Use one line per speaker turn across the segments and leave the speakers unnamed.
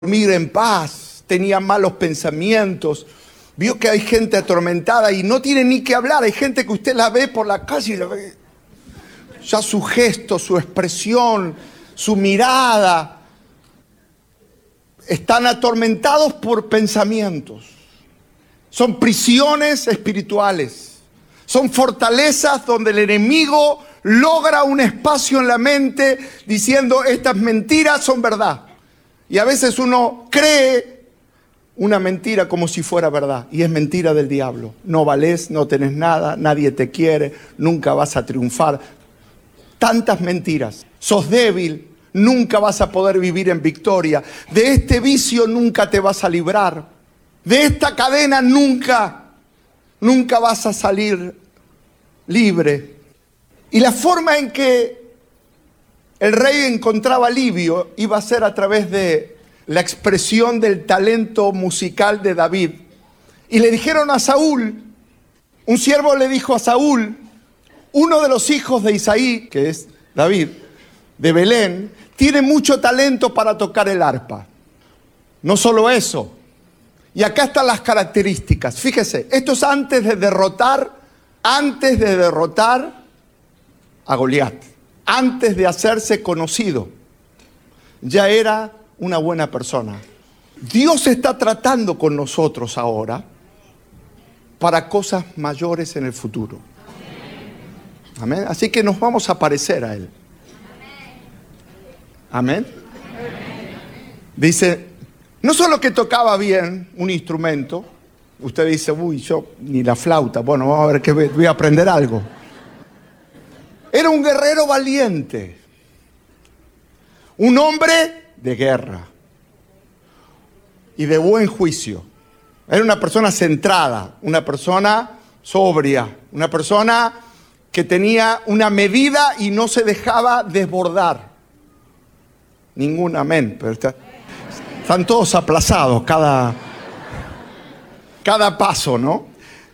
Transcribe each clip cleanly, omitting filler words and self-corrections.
dormir en paz, tenía malos pensamientos. Vio que hay gente atormentada y no tiene ni que hablar. Hay gente que usted la ve por la calle y la ve. Ya su gesto, su expresión, su mirada, están atormentados por pensamientos. Son prisiones espirituales. Son fortalezas donde el enemigo logra un espacio en la mente diciendo estas mentiras son verdad. Y a veces uno cree una mentira como si fuera verdad. Y es mentira del diablo. No valés, no tenés nada, nadie te quiere, nunca vas a triunfar. Tantas mentiras. Sos débil, nunca vas a poder vivir en victoria. De este vicio nunca te vas a librar. De esta cadena nunca vas a salir libre. Y la forma en que el rey encontraba alivio iba a ser a través de la expresión del talento musical de David. Y le dijeron a Saúl, un siervo le dijo a Saúl, uno de los hijos de Isaí, que es David, de Belén, tiene mucho talento para tocar el arpa. No solo eso. Y acá están las características. Fíjese, esto es antes de derrotar a Goliat. Antes de hacerse conocido, ya era una buena persona. Dios está tratando con nosotros ahora para cosas mayores en el futuro. Amén. Así que nos vamos a parecer a Él. Amén. Dice, no solo que tocaba bien un instrumento, usted dice, uy, yo ni la flauta, bueno, vamos a ver que voy a aprender algo. Era un guerrero valiente, un hombre de guerra y de buen juicio. Era una persona centrada, una persona sobria, una persona que tenía una medida y no se dejaba desbordar. Ningún amén, pero están todos aplazados cada paso, ¿no?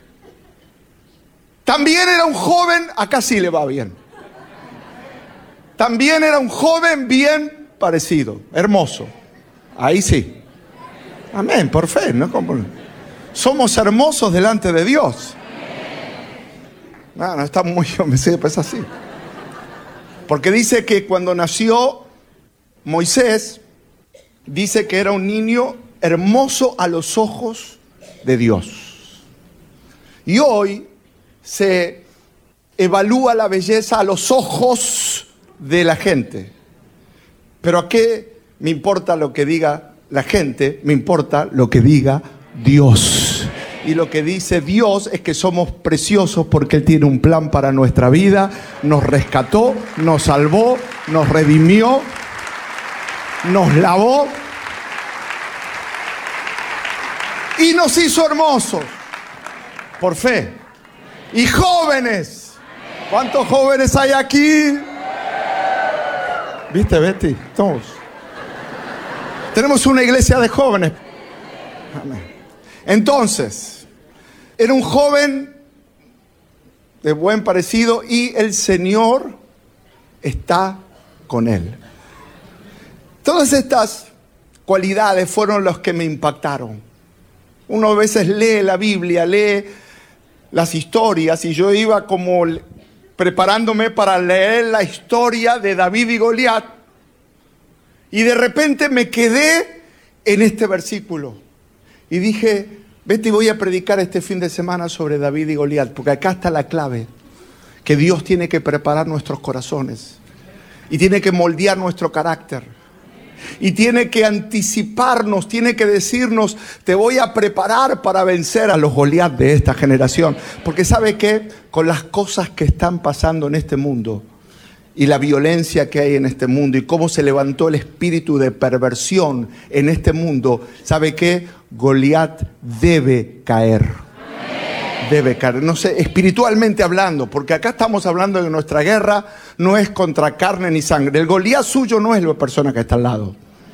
También era un joven, acá sí le va bien. También era un joven bien parecido, hermoso. Ahí sí. Amén, por fe, ¿no? Somos hermosos delante de Dios. No está muy, me sé, pues así. Porque dice que cuando nació Moisés, dice que era un niño hermoso a los ojos de Dios. Y hoy se evalúa la belleza a los ojos de la gente. Pero ¿a qué me importa lo que diga la gente? Me importa lo que diga Dios. Y lo que dice Dios es que somos preciosos porque Él tiene un plan para nuestra vida. Nos rescató, nos salvó, nos redimió, nos lavó y nos hizo hermosos por fe. Y jóvenes, ¿cuántos jóvenes hay aquí? ¿Viste, Betty? Todos. Tenemos una iglesia de jóvenes. Amén. Entonces, era un joven de buen parecido y el Señor está con él. Todas estas cualidades fueron las que me impactaron. Uno a veces lee la Biblia, lee las historias y yo iba como preparándome para leer la historia de David y Goliat. Y de repente me quedé en este versículo. Y dije, vete y voy a predicar este fin de semana sobre David y Goliat. Porque acá está la clave. Que Dios tiene que preparar nuestros corazones. Y tiene que moldear nuestro carácter. Y tiene que anticiparnos, tiene que decirnos, te voy a preparar para vencer a los Goliat de esta generación. Porque ¿sabe qué? Con las cosas que están pasando en este mundo y la violencia que hay en este mundo y cómo se levantó el espíritu de perversión en este mundo, ¿sabe qué? Goliat debe caer. Debe caer, no sé, espiritualmente hablando, porque acá estamos hablando de que nuestra guerra no es contra carne ni sangre. El Goliat suyo no es la persona que está al lado.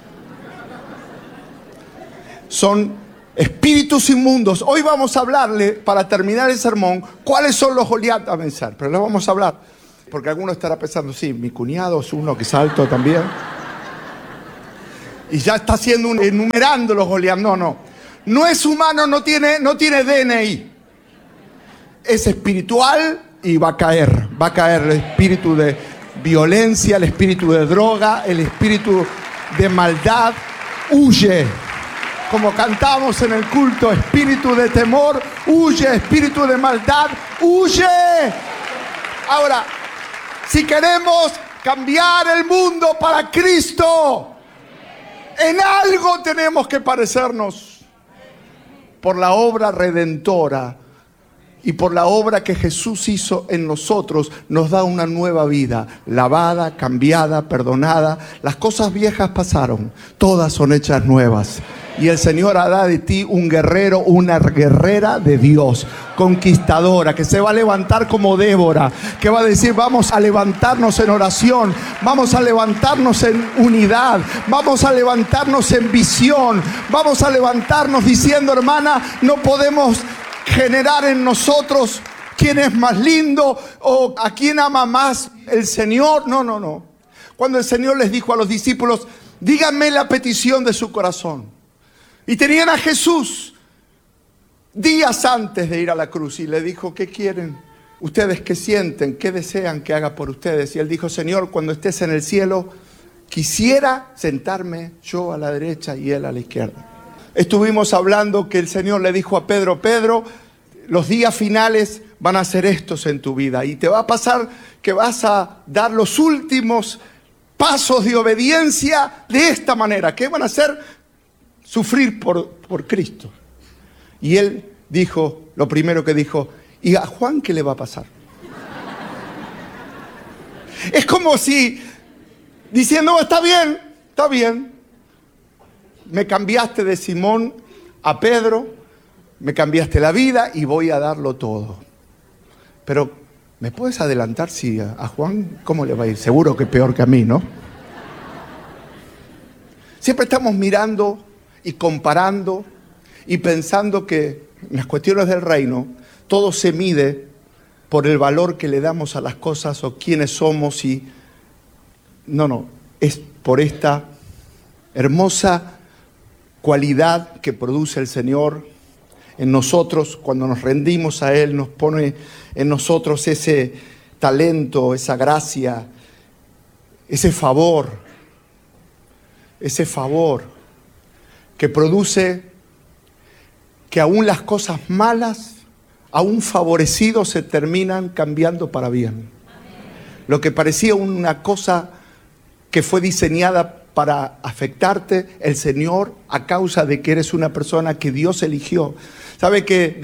Son espíritus inmundos. Hoy vamos a hablarle, para terminar el sermón, cuáles son los Goliat a vencer. Pero les vamos a hablar, porque alguno estará pensando, sí, mi cuñado es uno que es alto también. Y ya está haciendo enumerando los Goliat. No, no. No es humano, no tiene DNI. Es espiritual y va a caer. Va a caer el espíritu de violencia, el espíritu de droga, el espíritu de maldad. Huye. Como cantamos en el culto, espíritu de temor, huye, espíritu de maldad, huye. Ahora, si queremos cambiar el mundo para Cristo, en algo tenemos que parecernos. Por la obra redentora y por la obra que Jesús hizo en nosotros, nos da una nueva vida, lavada, cambiada, perdonada. Las cosas viejas pasaron, todas son hechas nuevas. Y el Señor hará de ti un guerrero, una guerrera de Dios, conquistadora, que se va a levantar como Débora, que va a decir: vamos a levantarnos en oración, vamos a levantarnos en unidad, vamos a levantarnos en visión, vamos a levantarnos diciendo: hermana, no podemos generar en nosotros quién es más lindo o a quién ama más el Señor. No, no, no. Cuando el Señor les dijo a los discípulos: díganme la petición de su corazón. Y tenían a Jesús días antes de ir a la cruz y le dijo: ¿qué quieren? ¿Ustedes qué sienten? ¿Qué desean que haga por ustedes? Y él dijo: Señor, cuando estés en el cielo, quisiera sentarme yo a la derecha y él a la izquierda. Estuvimos hablando que el Señor le dijo a Pedro: Pedro, los días finales van a ser estos en tu vida y te va a pasar que vas a dar los últimos pasos de obediencia de esta manera. ¿Qué van a hacer? Sufrir por Cristo. Y él dijo, lo primero que dijo: ¿y a Juan qué le va a pasar? Es como si diciendo: está bien. Me cambiaste de Simón a Pedro, me cambiaste la vida y voy a darlo todo. Pero, ¿me puedes adelantar si a Juan cómo le va a ir? Seguro que peor que a mí, ¿no? Siempre estamos mirando y comparando y pensando que en las cuestiones del reino todo se mide por el valor que le damos a las cosas o quiénes somos. Y no, es por esta hermosa cualidad que produce el Señor en nosotros. Cuando nos rendimos a Él, nos pone en nosotros ese talento, esa gracia, ese favor que produce que aún las cosas malas, aún favorecidos, se terminan cambiando para bien. Lo que parecía una cosa que fue diseñada para afectarte, el Señor, a causa de que eres una persona que Dios eligió. ¿Sabe que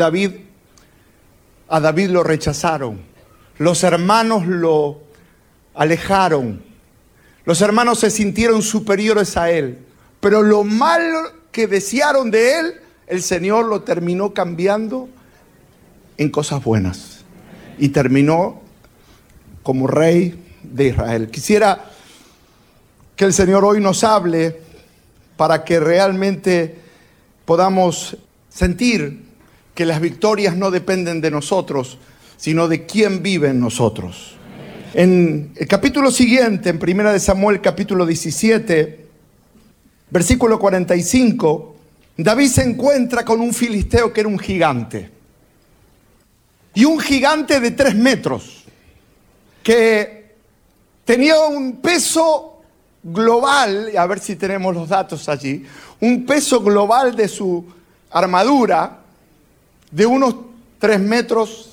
a David lo rechazaron? Los hermanos lo alejaron. Los hermanos se sintieron superiores a él. Pero lo malo que desearon de él, el Señor lo terminó cambiando en cosas buenas. Y terminó como rey de Israel. Quisiera que el Señor hoy nos hable para que realmente podamos sentir que las victorias no dependen de nosotros, sino de quién vive en nosotros. En el capítulo siguiente, en 1 de Samuel, capítulo 17, versículo 45, David se encuentra con un filisteo que era un gigante. Y un gigante de 3 metros, que tenía un peso global, a ver si tenemos los datos allí, un peso global de su armadura de unos 3 metros,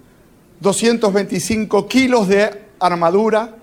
225 kilos de armadura,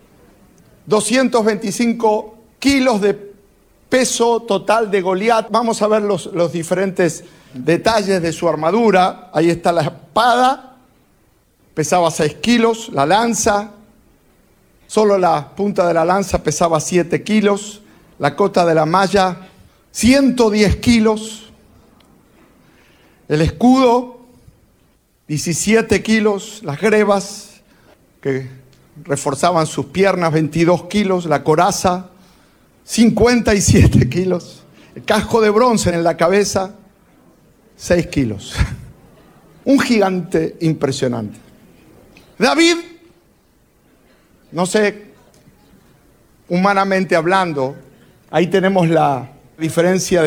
225 kilos de peso total de Goliat. Vamos a ver los diferentes detalles de su armadura. Ahí está la espada, pesaba 6 kilos, la lanza, solo la punta de la lanza pesaba 7 kilos, la cota de la malla 110 kilos, el escudo 17 kilos, las grebas que reforzaban sus piernas 22 kilos, la coraza 57 kilos, el casco de bronce en la cabeza 6 kilos. Un gigante impresionante. David, no sé, humanamente hablando, Ahí tenemos la diferencia